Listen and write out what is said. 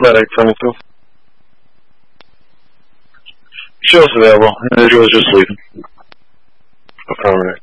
Athletic 22. She was available. Andrew was just leaving. Affirmative.